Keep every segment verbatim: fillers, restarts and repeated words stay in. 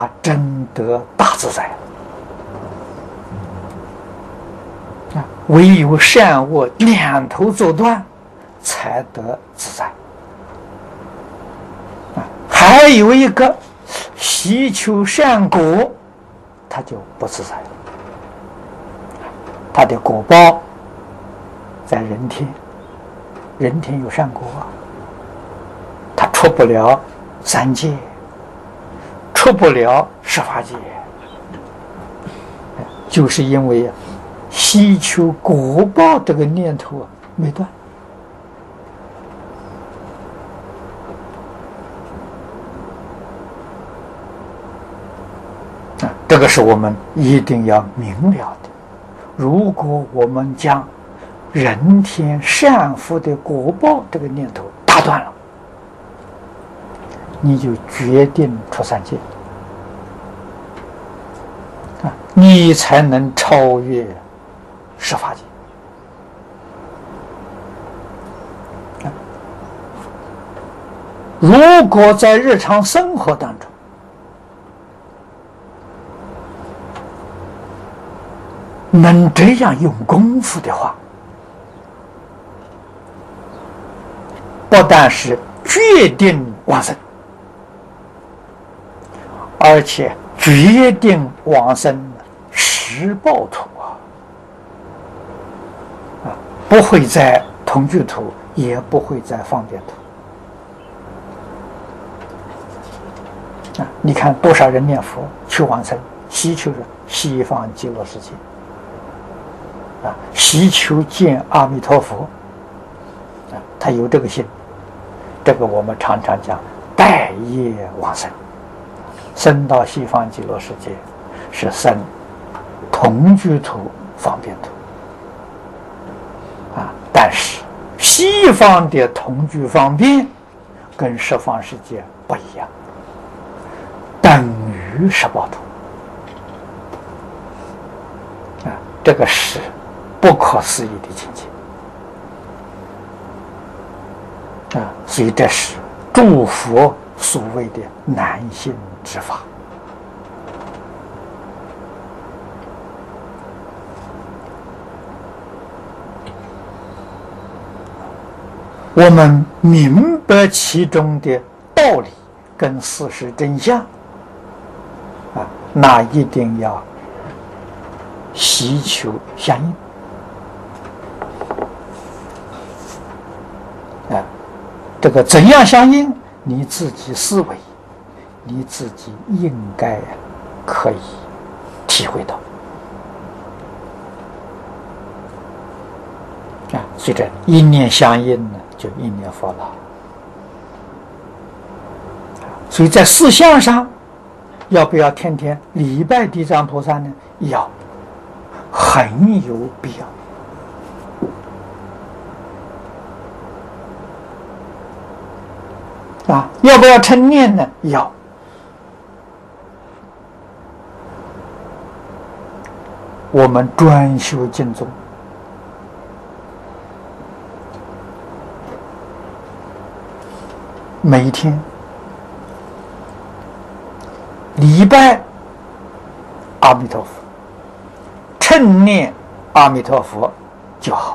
啊，真得大自在。啊，唯有善恶两头做断，才得自在。啊，还有一个希求善果，他就不自在了。他的果报在人天，人天有善果啊，他出不了三界，出不了十法界，就是因为希求果报这个念头啊没断。啊，这个是我们一定要明了的。如果我们将人天善福的果报这个念头打断了，你就决定出三界啊，你才能超越十法界。啊，如果在日常生活当中，能这样用功夫的话，不但是决定往生，而且决定往生十报土啊！啊，不会在同居土，也不会在方便土。啊，你看多少人念佛求往生，希求着西方极乐世界。啊，希求见阿弥陀佛，啊，他有这个心，这个我们常常讲带业往生，生到西方极乐世界是生同居土、方便土，啊，但是西方的同居方便跟十方世界不一样，等于十报土，啊，这个是不可思议的境界啊！所以这是诸佛所谓的难信之法。我们明白其中的道理跟事实真相啊，那一定要希求相应。啊，这个怎样相应？你自己思维，你自己应该可以体会到。啊，所以这一念相应呢，就一念佛了。所以在事项上，要不要天天礼拜地藏菩萨呢？要，很有必要。啊，要不要称念呢？要。我们专修经宗，每一天礼拜阿弥陀佛，称念阿弥陀佛就好。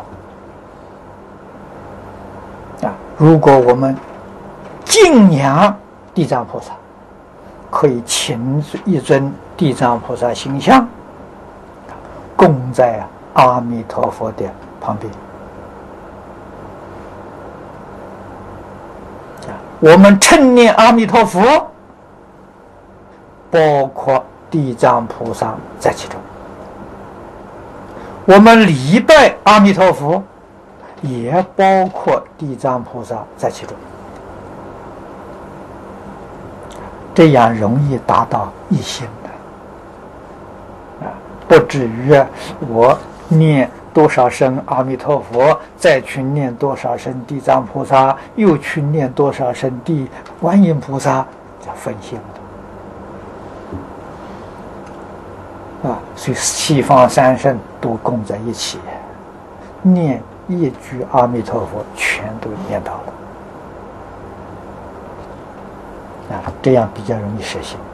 啊，如果我们敬仰地藏菩萨，可以请一尊地藏菩萨形象供在阿弥陀佛的旁边。我们称念阿弥陀佛，包括地藏菩萨在其中；我们礼拜阿弥陀佛，也包括地藏菩萨在其中。这样容易达到一心的，啊，不至于我念多少声阿弥陀佛，再去念多少声地藏菩萨，又去念多少声地观音菩萨，叫分心了。啊，所以西方三圣都供在一起，念一句阿弥陀佛，全都念到了。啊，这样比较容易实行。